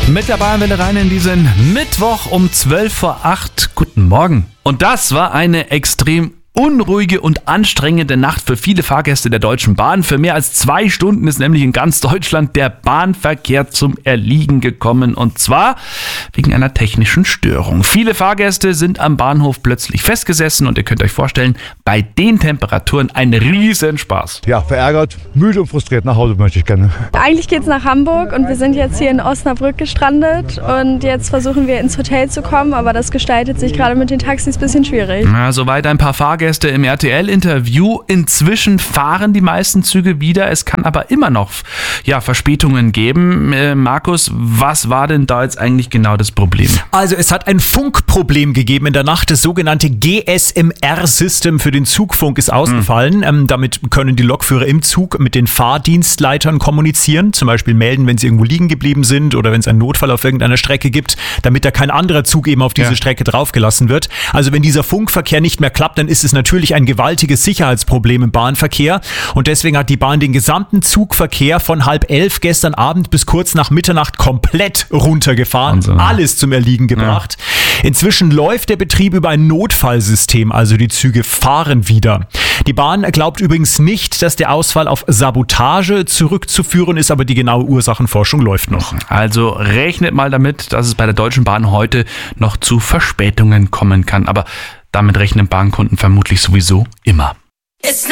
Mit der Bayernwelle rein in diesen Mittwoch um 7:55. Guten Morgen. Und das war eine extrem unruhige und anstrengende Nacht für viele Fahrgäste der Deutschen Bahn. Für mehr als 2 Stunden ist nämlich in ganz Deutschland der Bahnverkehr zum Erliegen gekommen. Und zwar wegen einer technischen Störung. Viele Fahrgäste sind am Bahnhof plötzlich festgesessen und ihr könnt euch vorstellen, bei den Temperaturen ein Riesenspaß. Ja, verärgert, müde und frustriert. Nach Hause möchte ich gerne. Eigentlich geht's nach Hamburg und wir sind jetzt hier in Osnabrück gestrandet und jetzt versuchen wir ins Hotel zu kommen, aber das gestaltet sich gerade mit den Taxis ein bisschen schwierig. Ja, soweit ein paar Fahrgäste im RTL-Interview. Inzwischen fahren die meisten Züge wieder. Es kann aber immer noch Verspätungen geben. Markus, was war denn da jetzt eigentlich genau das Problem? Also es hat ein Funkproblem gegeben in der Nacht. Das sogenannte GSMR-System für den Zugfunk ist ausgefallen. Damit können die Lokführer im Zug mit den Fahrdienstleitern kommunizieren. Zum Beispiel melden, wenn sie irgendwo liegen geblieben sind oder wenn es einen Notfall auf irgendeiner Strecke gibt, damit da kein anderer Zug eben auf diese Strecke draufgelassen wird. Also wenn dieser Funkverkehr nicht mehr klappt, dann ist es natürlich ein gewaltiges Sicherheitsproblem im Bahnverkehr. Und deswegen hat die Bahn den gesamten Zugverkehr von 10:30 gestern Abend bis kurz nach Mitternacht komplett runtergefahren. Wahnsinn. Alles zum Erliegen gebracht. Ja. Inzwischen läuft der Betrieb über ein Notfallsystem, also die Züge fahren wieder. Die Bahn glaubt übrigens nicht, dass der Ausfall auf Sabotage zurückzuführen ist, aber die genaue Ursachenforschung läuft noch. Also rechnet mal damit, dass es bei der Deutschen Bahn heute noch zu Verspätungen kommen kann. Aber damit rechnen Bahnkunden vermutlich sowieso immer.